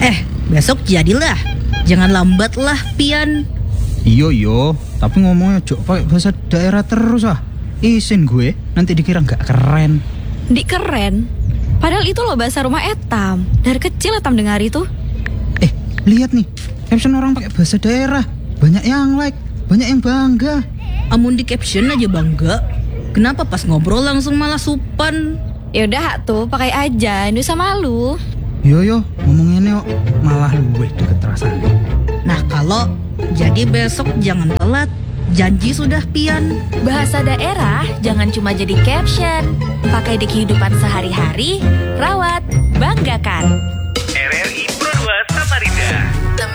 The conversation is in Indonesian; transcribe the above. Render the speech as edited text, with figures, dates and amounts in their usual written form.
Besok jadilah. Jangan lambat lah, Pian. Iyo, tapi ngomongnya jok pakai bahasa daerah terus ah. Isin gue, nanti dikira nggak keren. Di keren? Padahal itu loh bahasa rumah Etam. Dari kecil Etam dengar itu. Lihat nih, caption orang pakai bahasa daerah. Banyak yang like, banyak yang bangga. Amun di caption aja bangga. Kenapa pas ngobrol langsung malah supan? Yaudah tuh, pakai aja, nggak usah malu. Yo, ngomongin yuk, malah luwih deket rasanya. Nah kalau jadi besok jangan telat. Janji sudah, Pian. Bahasa daerah jangan cuma jadi caption. Pakai di kehidupan sehari-hari, rawat, banggakan. RRI Pro 2 Samarinda.